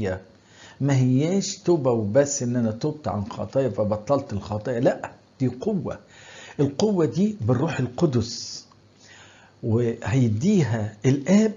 حية. ما هياش توبة وبس ان انا تبت عن خطايا فبطلت الخطايا، لا، دي قوة. القوة دي بالروح القدس، وهيديها الآب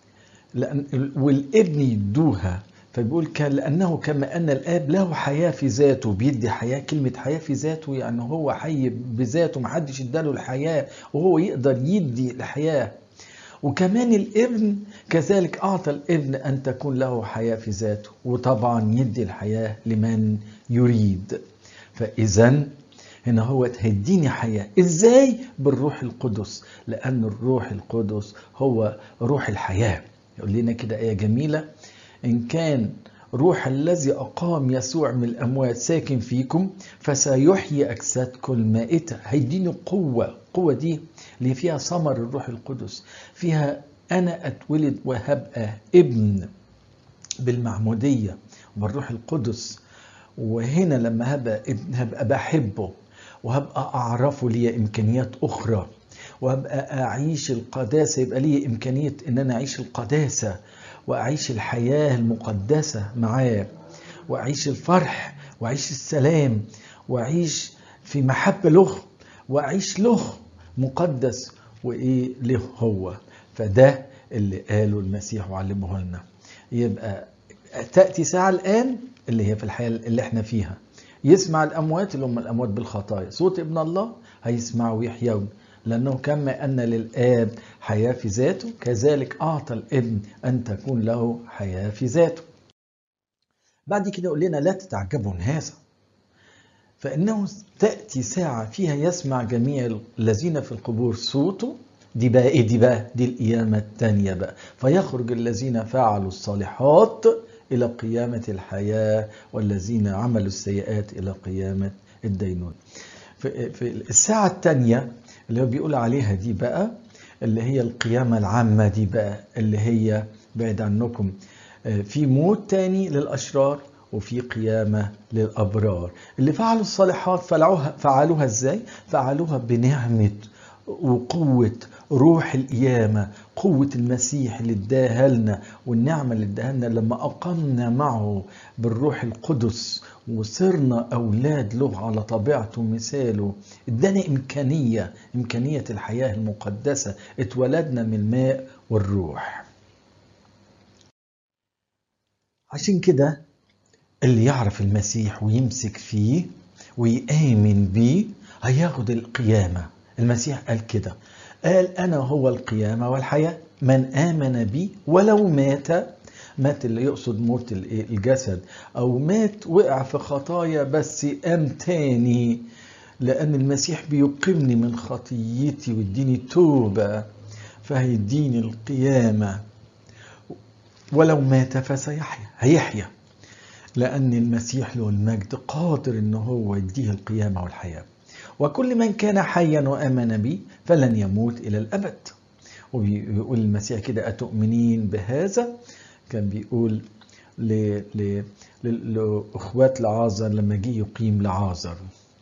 والابن يدوها. فبيقول لأنه كما أن الآب له حياة في ذاته، بيدي حياة. كلمة حياة في ذاته يعني هو حي بذاته، محدش اداله الحياة وهو يقدر يدي الحياة. وكمان الابن كذلك أعطى الابن أن تكون له حياة في ذاته، وطبعا يدي الحياة لمن يريد. فإذا هنا هو هيديني حياة إزاي؟ بالروح القدس، لأن الروح القدس هو روح الحياة. يقول لنا كده آية جميلة: إن كان روح الذي أقام يسوع من الأموات ساكن فيكم فسيحيي أجسادكم المائتة. هيديني قوة. قوة دي اللي فيها ثمر الروح القدس، فيها أنا أتولد وهبقى ابن بالمعمودية والروح القدس. وهنا لما هبقى ابن هبقى بحبه، وهبقى أعرفه لي إمكانيات أخرى، وهبقى أعيش القداسة. يبقى لي إمكانية إن أنا أعيش القداسة وأعيش الحياة المقدسة معاه، وأعيش الفرح وأعيش السلام وأعيش في محبة له، وأعيش له مقدس وإيه له هو. فده اللي قاله المسيح وعلمه لنا. يبقى تأتي ساعة الآن اللي هي في الحياة اللي احنا فيها، يسمع الأموات اللي هم الأموات بالخطايا صوت ابن الله، هيسمعوا ويحيون، لأنه كما أن للآب حياة في ذاته كذلك أعطى الابن أن تكون له حياة في ذاته. بعد كده يقول لنا: لا تتعجبوا من هذا، فإنه تأتي ساعة فيها يسمع جميع الذين في القبور صوته. دي بقى إيه؟ دي القيامة التانية بقى. فيخرج الذين فعلوا الصالحات إلى قيامة الحياة، والذين عملوا السيئات إلى قيامة الدينون. في الساعة التانية اللي هو بيقول عليها دي بقى، اللي هي القيامة العامة دي بقى، اللي هي بعد عنكم في موت تاني للأشرار وفي قيامة للأبرار. اللي فعلوا الصالحات فعلوها ازاي؟ فعلوها بنعمة وقوة روح القيامة، قوة المسيح اللي اداها لنا، والنعمة اللي اداها لنا لما أقمنا معه بالروح القدس وصرنا أولاد له على طبيعته ومثاله. ادانا إمكانية الحياة المقدسة. اتولدنا من الماء والروح. عشان كده اللي يعرف المسيح ويمسك فيه ويآمن بيه هياخد القيامة. المسيح قال كده، قال: أنا هو القيامة والحياة، من آمن بي ولو مات اللي يقصد موت الجسد، أو مات وقع في خطايا بس قام تاني، لأن المسيح بيقيمني من خطيتي ويديني توبة، فهيديني القيامة. ولو مات هيحيا، لأن المسيح له المجد قادر إنه هو يديه القيامة والحياة. وكل من كان حيا وآمن بي فلن يموت إلى الأبد. وبيقول المسيح كده: أتؤمنين بهذا؟ كان بيقول لأخوات لعازر لما جه يقيم لعازر.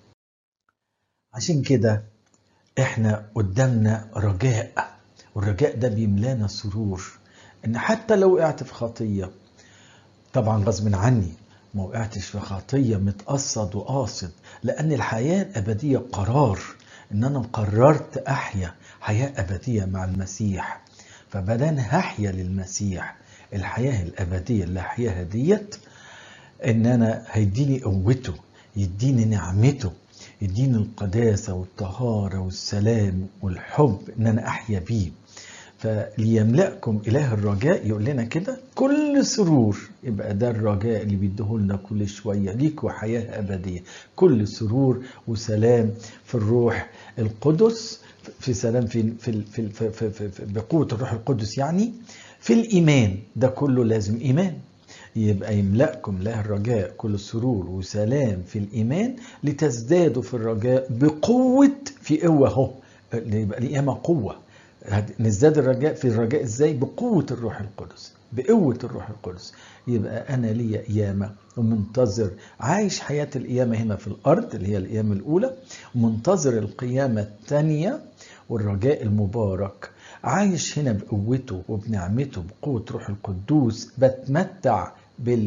عشان كده احنا قدامنا رجاء، والرجاء ده بيملانا سرور، ان حتى لو وقعت في خطية، طبعا غصب عني، ما وقعتش في خطية متقصد وقاصد، لأن الحياة الأبدية قرار، إن أنا قررت أحيا حياة أبدية مع المسيح. فبدأنا هحيا للمسيح الحياة الأبدية اللي أحياها ديت، إن أنا هيديني قوته، يديني نعمته، يديني القداسة والطهارة والسلام والحب إن أنا أحيا بيه. فليملأكم إله الرجاء، يقول لنا كده، كل سرور. يبقى ده الرجاء اللي بيديهولنا كل شوية، ليكوا حياة أبدية، كل سرور وسلام في الروح القدس، في سلام في بقوة الروح القدس، يعني في الإيمان. ده كله لازم إيمان. يبقى يملأكم إله الرجاء كل سرور وسلام في الإيمان، لتزدادوا في الرجاء بقوة. في قوة اهو، يبقى القيامة قوة. نزداد الرجاء في الرجاء ازاي؟ بقوة الروح القدس، بقوة الروح القدس. يبقى أنا ليا قيامة ومنتظر، عايش حياة القيامة هنا في الأرض اللي هي القيامة الأولى، ومنتظر القيامة الثانية والرجاء المبارك. عايش هنا بقوته وبنعمته بقوة روح القدوس، بتمتع